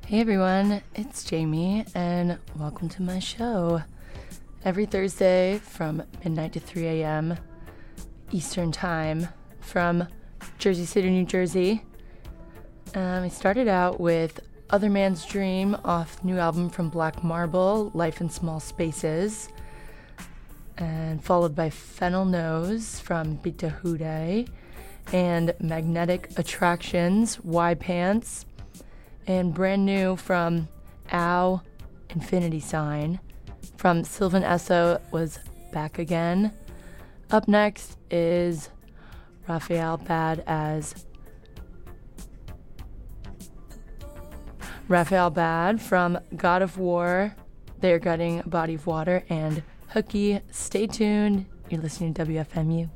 Hey everyone, it's Jamie, and welcome to my show. Every Thursday from midnight to 3 a.m. Eastern Time from Jersey City, New Jersey. I started out with Other Man's Dream off the new album from Black Marble, Life in Small Spaces, and followed by Fennel Nose from Bitahude, and Magnetic Attractions, Y Pants, and brand new from Ow, Infinity Sign. From Sylvan Esso was Back Again. Up next is Raphael Bad from God of War, They're Gutting a Body of Water, and Hooky. Stay tuned. You're listening to WFMU.